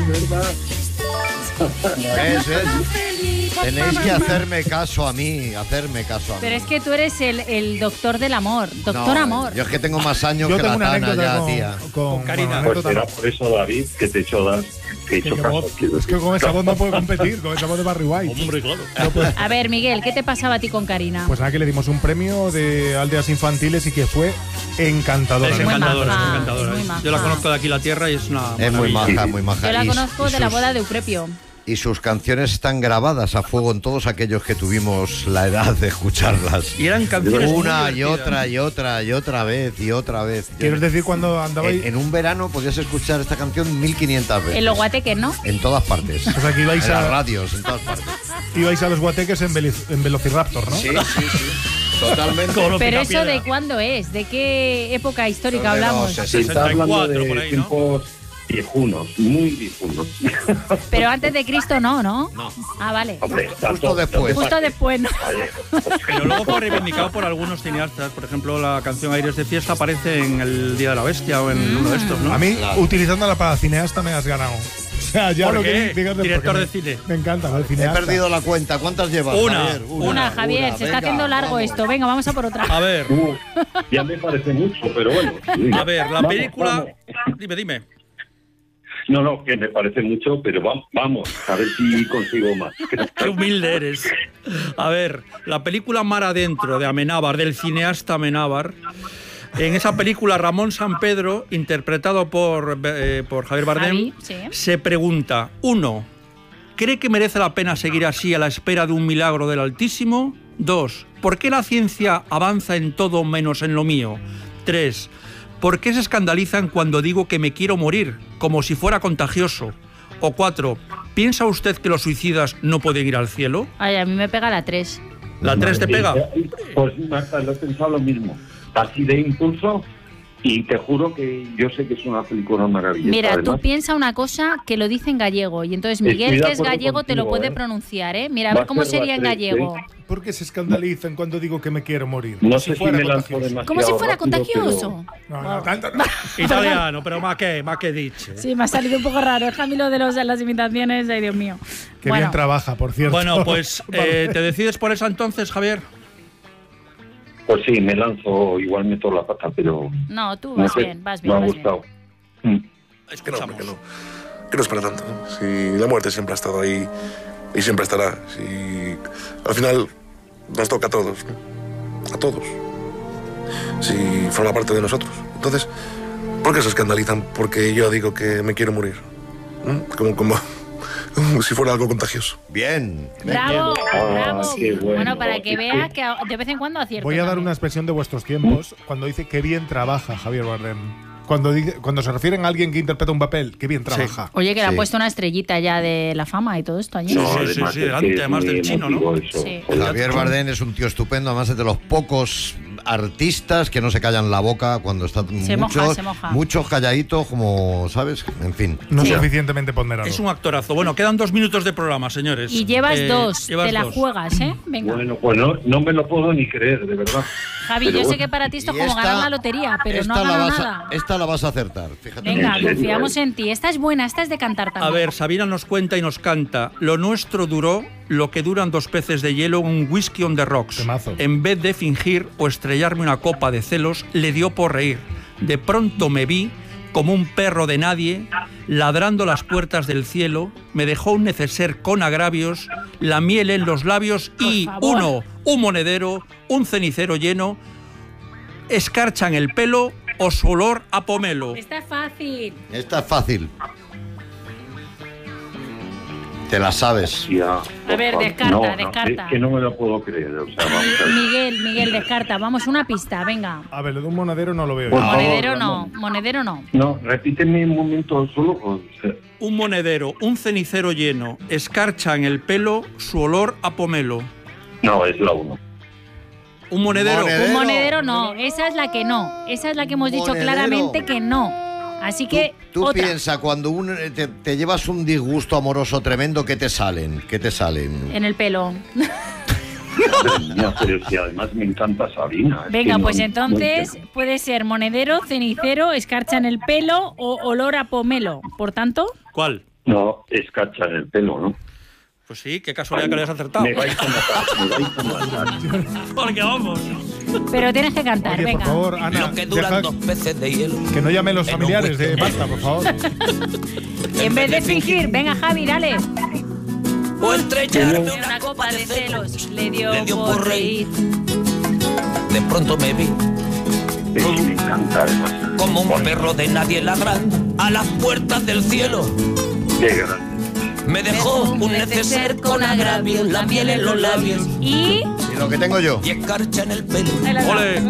verdad. Tenéis que hacerme caso a mí, Pero es que tú eres el doctor del amor, doctor amor. Yo es que tengo más años que la Tana ya, tía. Con Karina. Pues será por eso, David, que te he hecho caso. Es que con esa voz no puedo competir, con esa voz de Barry White. Hombre, claro. A ver, Miguel, ¿qué te pasaba a ti con Karina? Pues nada, que le dimos un premio de aldeas infantiles y que fue encantadora. Es encantadora. muy maja. Yo la conozco de aquí la tierra y es una Es muy maravilla. maja, muy maja. Yo la Y- conozco y de la sus- boda de Euprepio. Y sus canciones están grabadas a fuego en todos aquellos que tuvimos la edad de escucharlas. Y eran canciones Una muy y divertidas. otra y otra y otra vez y otra vez. ¿Quieres decir cuando andaba En un verano podías escuchar esta canción 1500 veces. En los guateques, ¿no? En todas partes. Pues aquí ibais En las a, radios, en todas partes. ibais a los guateques en Velociraptor, ¿no? Sí. Totalmente. Como los Pero eso Picapiedra. ¿de cuándo es? ¿De qué época histórica Son de los hablamos? 60. Se está hablando 64 por de ahí, ¿no? tiempos viejunos, muy viejunos. Pero antes de Cristo no, ¿no? No. Ah, vale. Hombre, Justo después. Justo después, ¿no? Pero luego fue reivindicado por algunos cineastas. Por ejemplo, la canción Aires de Fiesta aparece en El Día de la Bestia o en uno de estos, ¿no? A mí, Claro. utilizándola para cineasta me has ganado. O sea, ya ¿Por lo qué? que digas de Director porque de cine. Me encanta, el He cineasta. perdido la cuenta. ¿Cuántas llevas, Una. Javier? Una, Javier, se está venga, haciendo largo vamos. esto. Venga, vamos a por otra. A ver, Ya me parece mucho, pero bueno. a ver, la Vamos, película... vamos. Dime. No, que me parece mucho, pero vamos, a ver si consigo más. Qué humilde eres. A ver, la película Mar Adentro de Amenábar, del cineasta Amenábar. En esa película, Ramón Sampedro, interpretado por Javier Bardem, Javi, sí. se pregunta: 1. ¿Cree que merece la pena seguir así a la espera de un milagro del Altísimo? 2. ¿Por qué la ciencia avanza en todo menos en lo mío? 3. ¿Por qué se escandalizan cuando digo que me quiero morir, como si fuera contagioso? O 4. ¿Piensa usted que los suicidas no pueden ir al cielo? Ay, a mí me pega la 3. ¿La 3 te pega? Pues Marta, lo he pensado lo mismo. Así de impulso, y te juro que yo sé que es una película maravillosa. Mira, tú además. piensa una cosa que lo dice en gallego y entonces Miguel, Estoy de que es acuerdo gallego, te lo contigo, puede pronunciar, ¿eh? Mira, a Va ver a cómo ser sería en la 3, gallego. ¿Por qué se escandalizan cuando digo que me quiero morir? No Como sé si fuera me lanzo contagioso. demasiado Como si fuera rápido, contagioso. No, tanto no. Italiano, pero más que dicho. Sí, me ha salido un poco raro. Es a mí lo de las imitaciones, ay Dios mío. Qué Bueno, bien trabaja, por cierto. Bueno, pues, ¿te decides por esa entonces, Javier? Pues sí, me lanzo, igual meto la pata, pero no, tú no vas sé, bien, vas me ha bien. Vas bien. gustado. Mm. Que no, hombre, que no. Que no es para tanto. ¿No? Si la muerte siempre ha estado ahí y siempre estará. Si al final nos toca a todos, ¿no? A todos. Si forma parte de nosotros. Entonces, ¿por qué se escandalizan? Porque yo digo que me quiero morir. ¿No? Como si fuera algo contagioso. Bien. Bravo, bravo. qué bueno. Para que vea que de vez en cuando acierto. Voy a dar también. una expresión de vuestros tiempos cuando dice que bien trabaja Javier Bardem. Cuando se refieren a alguien que interpreta un papel, que bien trabaja. Oye, que le Sí. ha puesto una estrellita ya de la fama y todo esto allí. No, sí, además sí, es delante, que es además muy del chino, ¿no? emotivo eso. Sí. Javier Bardem es un tío estupendo, además es de los pocos artistas que no se callan la boca cuando están Se moja, muchos, se moja. muchos calladitos, como, ¿sabes? En fin. No Sí. suficientemente ponderado. Es un actorazo. Bueno, quedan 2 minutos de programa, señores. Y llevas dos, llevas te la dos. juegas, ¿eh? Venga. Bueno, pues no me lo puedo ni creer, de verdad. Javi, Pero yo sé bueno. que para ti esto es Y como esta- ganar la lotería, pero no esta has la ganado vas nada. esta la vas a acertar, fíjate. Venga, Sí, sí, confiamos sí. en ti. Esta es buena, esta es de cantar también. A ver, Sabina nos cuenta y nos canta: lo nuestro duró lo que duran 2 peces de hielo, un whisky on the rocks. Temazo. En vez de fingir o estrellarme una copa de celos, le dio por reír. De pronto me vi como un perro de nadie, ladrando las puertas del cielo, me dejó un neceser con agravios, la miel en los labios y favor. un monedero, un cenicero lleno, escarcha en el pelo o su olor a pomelo. Esta es fácil. Esta es fácil. Te la sabes. Ya, A ver, por descarta, favor. descarta. Es que no me lo puedo creer. O sea, vamos a ver. Miguel, descarta. Vamos, una pista, venga. A ver, lo de un monedero no lo veo. Por yo. favor, Monedero Ramón. no, monedero no. No, repíteme un momento solo. O sea, Un monedero, un cenicero lleno, escarcha en el pelo, su olor a pomelo. no, es la 1. Un monedero. Un monedero no, esa es la que no. Esa es la que hemos dicho Monedero. claramente que no. Así que Tú otra. piensa, cuando te llevas un disgusto amoroso tremendo, ¿qué te salen? ¿Qué te salen? En el pelo. No, pero si además me encanta Sabina. es Venga, que pues no entonces entiendo. puede ser monedero, cenicero, escarcha en el pelo o olor a pomelo. Por tanto, ¿Cuál? No, es cacha en el pelo, ¿no? Pues sí, qué casualidad que lo hayas acertado. Me vais a matar. Porque vamos. Pero tienes que cantar, Oye, venga. por favor, Ana, Lo que duran deja 2 peces de hielo. que no llamen los En un familiares de whisky Marta, por favor. En vez de fingir, venga Javi, dale. O estrellarme Una copa de celos le dio por reír. De pronto me vi Es que me encanta además. como un perro de nadie ladrando a las puertas del cielo. Qué grande. Me dejó un neceser con agravio, la miel en los labios Y... Y lo que tengo yo. y escarcha en el pelo. ¡Ole!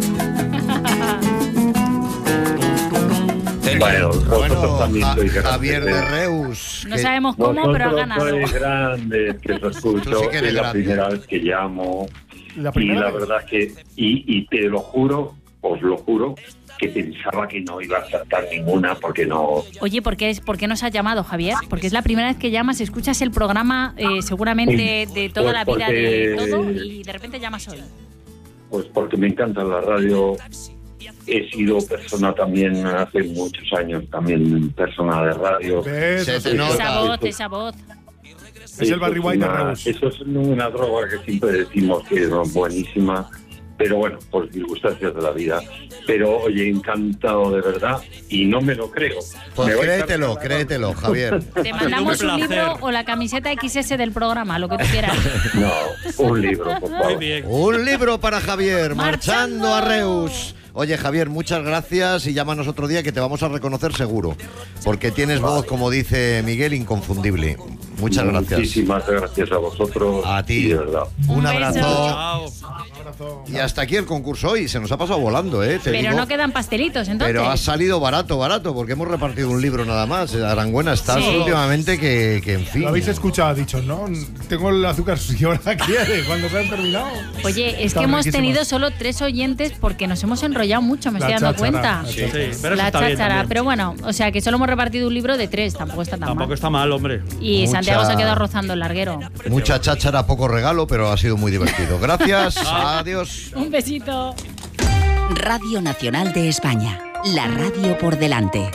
Bueno, vosotros también sois grandes. Javier de Reus. No que- sabemos cómo, pero ha Vosotros ganado. sois grandes, que os escucho. Tú sí que eres es la grande. primera vez que llamo. La Y primera la vez. verdad que, y te lo juro, os lo juro, que pensaba que no iba a acertar ninguna porque no. Oye, ¿por qué nos has llamado, Javier? Porque es la primera vez que llamas, escuchas el programa seguramente de toda la vida de Porque- todo y de repente llamas hoy. Pues porque me encanta la radio. He sido persona también hace muchos años, también persona de radio. ¿Ves? Se te Eso- nota. Esa voz. Es el Barry White de una- Reus. Eso es una droga que siempre decimos que es buenísima, pero bueno, por circunstancias de la vida. Pero oye, encantado de verdad y no me lo creo. Pues Me vais a créetelo, regalar- créetelo, Javier. Te mandamos Un un placer. libro o la camiseta XS del programa, lo que tú quieras. No, un libro, por Muy favor. bien. Un libro para Javier, ¡Marchando! marchando a Reus. Oye, Javier, muchas gracias y llámanos otro día que te vamos a reconocer seguro. Porque tienes voz, como dice Miguel, inconfundible. Muchas gracias. Muchísimas gracias a vosotros. A ti. y de verdad. Un Un abrazo. beso. Chao. Y hasta aquí el concurso hoy. Se nos ha pasado volando, ¿eh? Te Pero digo. no quedan pastelitos, entonces. Pero ha salido barato, porque hemos repartido un libro nada más. Aranguena, estás Sí. últimamente que en fin. Lo habéis escuchado, ha dicho, ¿no? Tengo el azúcar si ahora quiere, cuando se han terminado. Oye, es Está que hemos riquísimo. tenido solo 3 oyentes porque nos hemos enrollado mucho, me La estoy dando cháchara, cuenta. la Sí, cháchara. pero eso La está bien cháchara, también. pero bueno, o sea que solo hemos repartido un libro de 3, tampoco está tan Tampoco mal. está mal, hombre. Y Mucha- Santiago se ha quedado rozando el larguero. Mucha cháchara, poco regalo, pero ha sido muy divertido. Gracias, adiós. Un besito. Radio Nacional de España. La radio por delante.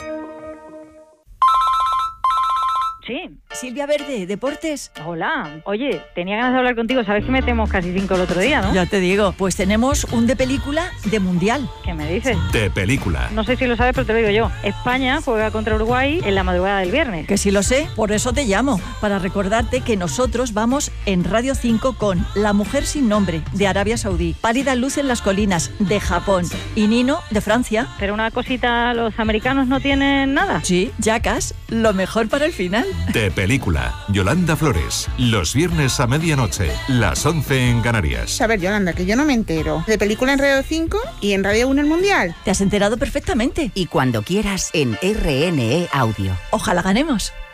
Sí. Silvia Verde, Deportes. Hola. Oye, tenía ganas de hablar contigo. Sabes que metemos casi 5 el otro día, ¿no? Ya te digo, pues tenemos un de película de mundial. ¿Qué me dices? De película. No sé si lo sabes, pero te lo digo yo. España juega contra Uruguay en la madrugada del viernes. Que sí lo sé, por eso te llamo, para recordarte que nosotros vamos en Radio 5 con La mujer sin nombre, de Arabia Saudí, Pálida luz en las colinas, de Japón, y Nino, de Francia. Pero una cosita, ¿los americanos no tienen nada? Sí, Jackass, lo mejor para el final. De película. Yolanda Flores. Los viernes a medianoche. Las 11 en Canarias. A ver, Yolanda, que yo no me entero. De película en Radio 5 y en Radio 1 el Mundial. Te has enterado perfectamente. Y cuando quieras en RNE Audio. Ojalá ganemos.